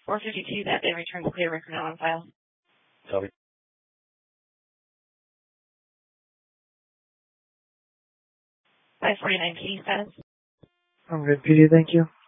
452 that they returned the clear record not on file. Copy. 549 PD status. I'm good, PD, thank you.